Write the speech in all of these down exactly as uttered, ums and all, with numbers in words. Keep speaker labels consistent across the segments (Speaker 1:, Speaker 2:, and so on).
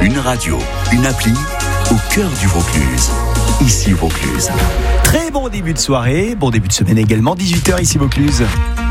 Speaker 1: Une radio, une appli au cœur du Vaucluse. Ici Vaucluse.
Speaker 2: Très bon début de soirée, bon début de semaine également, dix-huit heures ici Vaucluse.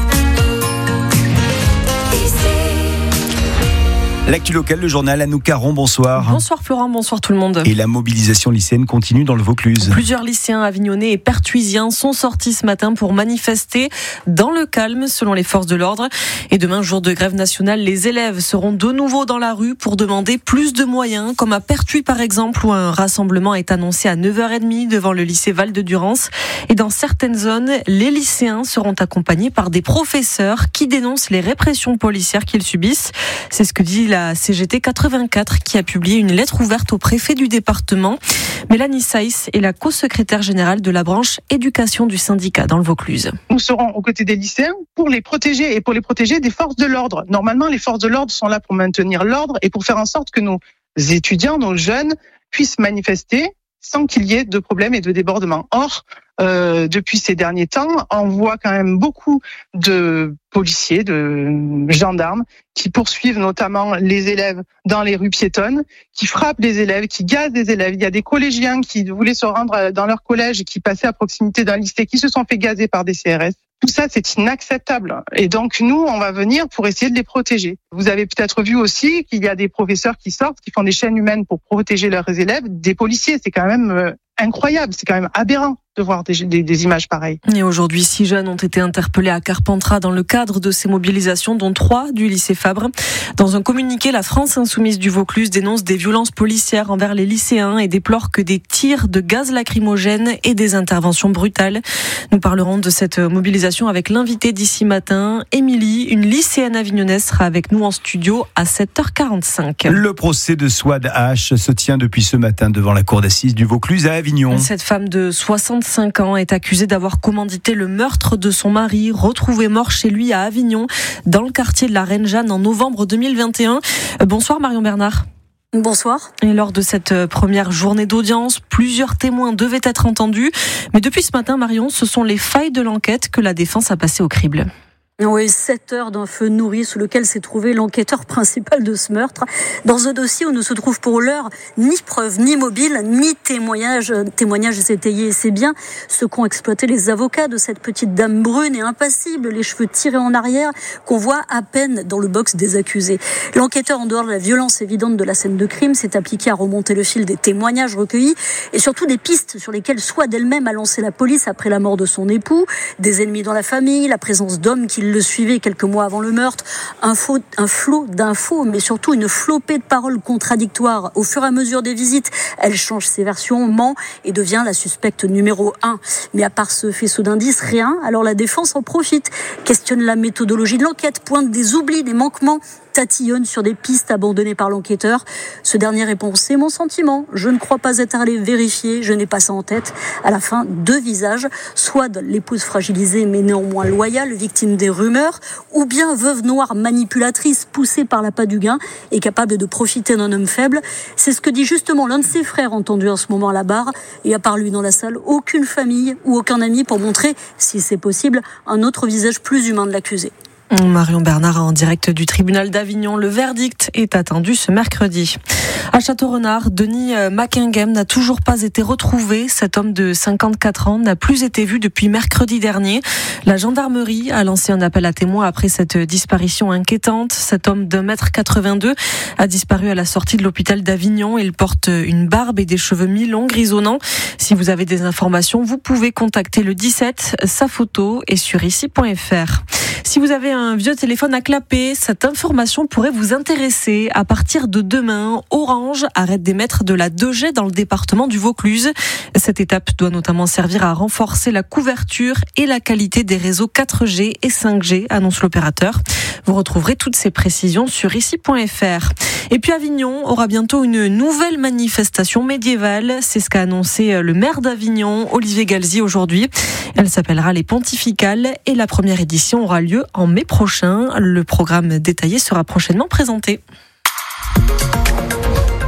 Speaker 2: L'actu locale, le journal Anouk Caron, bonsoir.
Speaker 3: Bonsoir Florent, bonsoir tout le monde.
Speaker 2: Et la mobilisation lycéenne continue dans le Vaucluse.
Speaker 3: Plusieurs lycéens avignonnais et pertuisiens sont sortis ce matin pour manifester dans le calme selon les forces de l'ordre. Et demain, jour de grève nationale, les élèves seront de nouveau dans la rue pour demander plus de moyens, comme à Pertuis par exemple, où un rassemblement est annoncé à neuf heures trente devant le lycée Val-de-Durance. Et dans certaines zones, les lycéens seront accompagnés par des professeurs qui dénoncent les répressions policières qu'ils subissent. C'est ce que dit la La C G T quatre-vingt-quatre qui a publié une lettre ouverte au préfet du département. Mélanie Saïs est la co-secrétaire générale de la branche éducation du syndicat dans le Vaucluse.
Speaker 4: Nous serons aux côtés des lycéens pour les protéger et pour les protéger des forces de l'ordre. Normalement, les forces de l'ordre sont là pour maintenir l'ordre et pour faire en sorte que nos étudiants, nos jeunes puissent manifester sans qu'il y ait de problèmes et de débordements. Or, euh, depuis ces derniers temps, on voit quand même beaucoup de policiers, de gendarmes qui poursuivent notamment les élèves dans les rues piétonnes, qui frappent les élèves, qui gazent des élèves. Il y a des collégiens qui voulaient se rendre dans leur collège et qui passaient à proximité d'un lycée qui se sont fait gazer par des C R S. Tout ça, c'est inacceptable. Et donc, nous, on va venir pour essayer de les protéger. Vous avez peut-être vu aussi qu'il y a des professeurs qui sortent, qui font des chaînes humaines pour protéger leurs élèves, des policiers. C'est quand même euh, incroyable, c'est quand même aberrant de voir des, des, des images pareilles.
Speaker 3: Et aujourd'hui, six jeunes ont été interpellés à Carpentras dans le cadre de ces mobilisations, dont trois du lycée Fabre. Dans un communiqué, la France insoumise du Vaucluse dénonce des violences policières envers les lycéens et déplore que des tirs de gaz lacrymogène et des interventions brutales. Nous parlerons de cette mobilisation avec l'invité d'ici matin, Émilie, une lycéenne avignonnaise, sera avec nous en studio à sept heures quarante-cinq.
Speaker 2: Le procès de Souad H se tient depuis ce matin devant la cour d'assises du Vaucluse à Avignon.
Speaker 3: Cette femme de soixante-cinq ans est accusée d'avoir commandité le meurtre de son mari, retrouvé mort chez lui à Avignon, dans le quartier de la Reine Jeanne en novembre deux mille vingt et un. Bonsoir Marion Bernard.
Speaker 5: Bonsoir.
Speaker 3: Et lors de cette première journée d'audience, plusieurs témoins devaient être entendus. Mais depuis ce matin, Marion, ce sont les failles de l'enquête que la défense a passées au crible.
Speaker 5: Oui, sept heures d'un feu nourri sous lequel s'est trouvé l'enquêteur principal de ce meurtre. Dans un dossier où ne se trouve pour l'heure ni preuve, ni mobile, ni témoignage. Témoignage étayé, et c'est bien ce qu'ont exploité les avocats de cette petite dame brune et impassible, les cheveux tirés en arrière, qu'on voit à peine dans le box des accusés. L'enquêteur, en dehors de la violence évidente de la scène de crime, s'est appliqué à remonter le fil des témoignages recueillis et surtout des pistes sur lesquelles Souad elle-même a lancé la police après la mort de son époux, des ennemis dans la famille, la présence d'hommes qui le suivait quelques mois avant le meurtre, un, faux, un flot d'infos, mais surtout une flopée de paroles contradictoires. Au fur et à mesure des visites, elle change ses versions, ment et devient la suspecte numéro un. Mais à part ce faisceau d'indices, rien. Alors la défense en profite, questionne la méthodologie de l'enquête, pointe des oublis, des manquements, tatillonne sur des pistes abandonnées par l'enquêteur. Ce dernier répond, c'est mon sentiment, je ne crois pas être allé vérifier, je n'ai pas ça en tête. À la fin, deux visages, soit l'épouse fragilisée mais néanmoins loyale, victime des rumeurs, ou bien veuve noire manipulatrice poussée par l'appât du gain et capable de profiter d'un homme faible. C'est ce que dit justement l'un de ses frères entendu en ce moment à la barre. Et à part lui dans la salle, aucune famille ou aucun ami pour montrer, si c'est possible, un autre visage plus humain de l'accusé.
Speaker 3: Marion Bernard en direct du tribunal d'Avignon. Le verdict est attendu ce mercredi. À Château-Renard, Denis Mackingham n'a toujours pas été retrouvé. Cet homme de cinquante-quatre ans n'a plus été vu depuis mercredi dernier. La gendarmerie a lancé un appel à témoins après cette disparition inquiétante. Cet homme d'un mètre quatre-vingt-deux a disparu à la sortie de l'hôpital d'Avignon. Il porte une barbe et des cheveux mi-longs grisonnants. Si vous avez des informations, vous pouvez contacter le dix-sept. Sa photo est sur ici point f r. Si vous avez un vieux téléphone à clapper, cette information pourrait vous intéresser. À partir de demain, Orange arrête d'émettre de la deux G dans le département du Vaucluse. Cette étape doit notamment servir à renforcer la couverture et la qualité des réseaux quatre G et cinq G, annonce l'opérateur. Vous retrouverez toutes ces précisions sur ici point f r. Et puis Avignon aura bientôt une nouvelle manifestation médiévale. C'est ce qu'a annoncé le maire d'Avignon, Olivier Galzi, aujourd'hui. Elle s'appellera les Pontificales et la première édition aura lieu en mai prochain. Le programme détaillé sera prochainement présenté.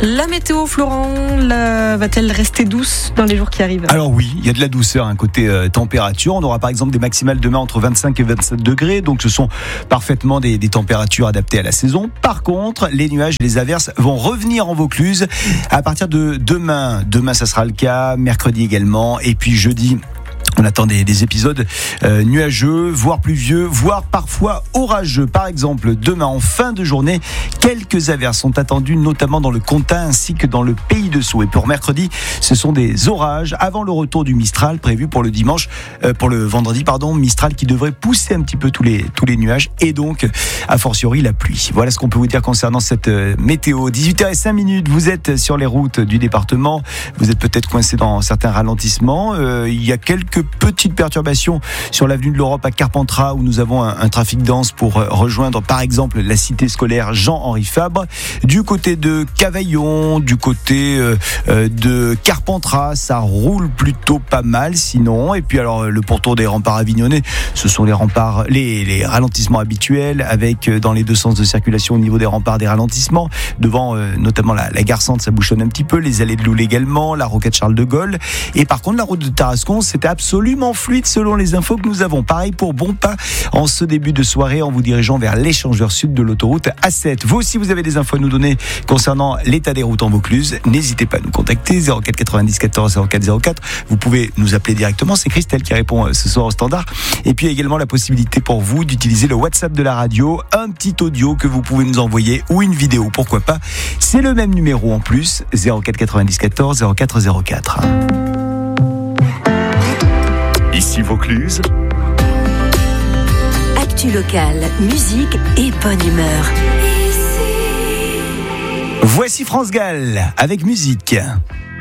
Speaker 3: La météo, Florent, la... va-t-elle rester douce dans les jours qui arrivent ?
Speaker 2: Alors oui, il y a de la douceur, hein, côté euh, température. On aura par exemple des maximales demain entre vingt-cinq et vingt-sept degrés, donc ce sont parfaitement des, des températures adaptées à la saison. Par contre, les nuages et les averses vont revenir en Vaucluse à partir de demain. Demain, ça sera le cas, mercredi également, et puis jeudi. On attend des, des épisodes euh, nuageux, voire pluvieux, voire parfois orageux. Par exemple, demain en fin de journée, quelques averses sont attendues, notamment dans le Comtat ainsi que dans le Pays de Sceaux. Et pour mercredi, ce sont des orages avant le retour du Mistral prévu pour le dimanche, euh, pour le vendredi, pardon, Mistral qui devrait pousser un petit peu tous les tous les nuages et donc a fortiori la pluie. Voilà ce qu'on peut vous dire concernant cette euh, météo. dix-huit heures cinq, vous êtes sur les routes du département. Vous êtes peut-être coincé dans certains ralentissements. Euh, il y a quelques petites perturbations sur l'avenue de l'Europe à Carpentras où nous avons un, un trafic dense pour euh, rejoindre par exemple la cité scolaire Jean-Henri Fabre. Du côté de Cavaillon, du côté euh, euh, de Carpentras, ça roule plutôt pas mal sinon. Et puis alors le pourtour des remparts avignonnais, ce sont les remparts, les, les ralentissements habituels avec euh, dans les deux sens de circulation au niveau des remparts des ralentissements. Devant euh, notamment la, la gare centre, ça bouchonne un petit peu, les allées de Loul également, la rocade Charles de Gaulle. Et par contre la route de Tarascon, c'était absolument absolument fluide selon les infos que nous avons. Pareil pour Bonpas en ce début de soirée en vous dirigeant vers l'échangeur sud de l'autoroute A sept. Vous aussi, vous avez des infos à nous donner concernant l'état des routes en Vaucluse. N'hésitez pas à nous contacter zéro quatre quatre-vingt-dix quatorze zéro quatre zéro quatre. Vous pouvez nous appeler directement. C'est Christelle qui répond ce soir au standard. Et puis également la possibilité pour vous d'utiliser le WhatsApp de la radio. Un petit audio que vous pouvez nous envoyer ou une vidéo, pourquoi pas. C'est le même numéro en plus, zéro quatre quatre-vingt-dix quatorze zéro quatre zéro quatre.
Speaker 1: Ici Vaucluse.
Speaker 6: Actu locale, musique et bonne humeur.
Speaker 2: Voici France Gall avec musique.